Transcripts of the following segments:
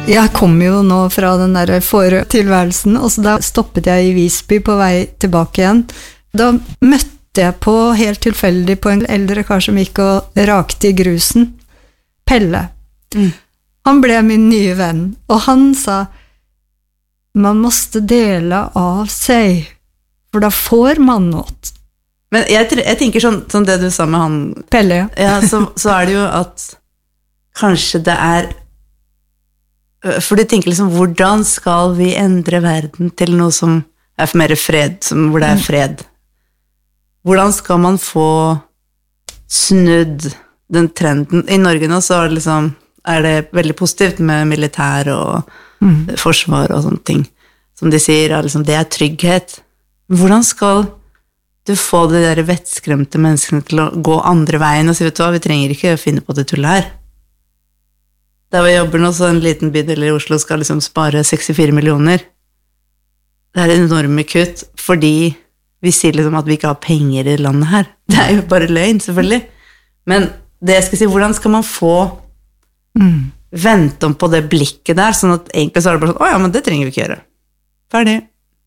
Jeg kom jo nå fra den der tilværelsen, og så da stoppet jeg i Visby på vei tilbake igjen. Da møtte jeg på helt tilfeldig på en eldre kar som gikk og rakte i grusen. Pelle. Han ble min nye venn, og han sa, man måste dele av seg, for da får man noe. Men jeg tenker sånn det du sa med han Pelle, ja, så det jo at kanskje det for du tenker liksom, hvordan skal vi endre verden til noe som for mer fred, hvor det fred? Hvordan skal man få snudd den trenden? I Norge nå så liksom, det veldig positivt med militær og forsvar og sånne ting. Som de sier, liksom, det trygghet. Hvordan skal du få de der vettskremte menneskene til å gå andre veien og si, vet du hva, vi trenger ikke å finne på det tullet her. Der vi jobber nå, så en liten bydel i Oslo skal liksom spare 64 millioner. Det enorme kutt, fordi vi sier liksom at vi ikke har penger i landet her. Det jo bare løgn, selvfølgelig. Men det jeg skal si, hvordan skal man få vente om på det blikket der, sånn at egentlig så det bare sånn, åja, men det trenger vi ikke gjøre. Ferdig.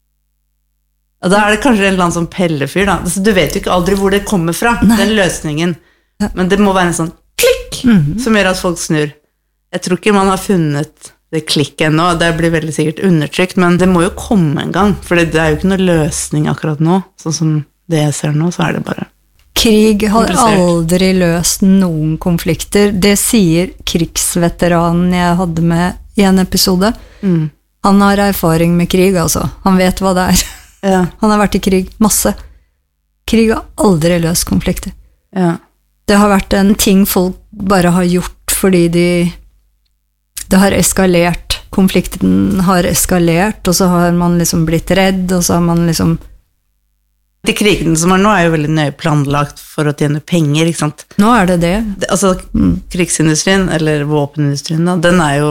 Og da det kanskje en eller annen sånn pellefyr da. Altså, du vet jo ikke aldri hvor det kommer fra, den løsningen. Men det må være en sånn klikk som gjør at folk snur. Jeg tror ikke man har funnet det klikket ennå, det blir veldig sikkert undertrykt, men det må jo komme en gang, for det jo ikke noe løsning akkurat nå, sånn som det jeg ser nå, så det bare krig har aldri løst noen konflikter. Det sier krigsveteranen jeg hadde med i en episode. Han har erfaring med krig, altså. Han vet hva det Ja. Han har vært i krig masse. Krig har aldri løst konflikter. Ja. Det har vært en ting folk bare har gjort fordi det har eskalert. Konflikten har eskalert, og så har man liksom blitt redd, og så har man liksom De krigene som nå jo veldig nøye planlagt for å tjene penger, ikke sant? Nå det. Altså, krigsindustrien, eller våpenindustrien, da, den jo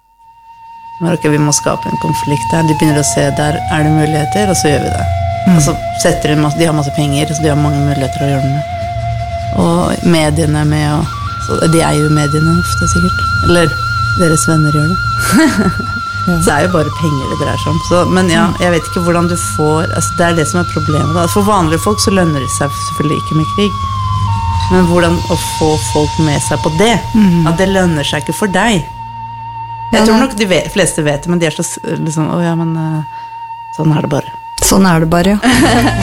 ok, vi må skape en konflikt her. De begynner å se, der det muligheter, og så gjør vi det. Og så setter de har masse penger, så de har mange muligheter å gjøre det med. Og mediene med, og så de jo mediene ofte, sikkert. Eller deres venner gjør det. Så jo bare penger det dreier seg om. Så, men ja, jeg vet ikke hvordan du får, altså det det som problemet da. For vanlige folk så lønner det seg selvfølgelig ikke med krig. Men hvordan å få folk med seg på det? At det lønner seg ikke for deg. Jeg tror nok de fleste vet det, men de så liksom, ja, men sånn det bare. Sånn det bare, ja.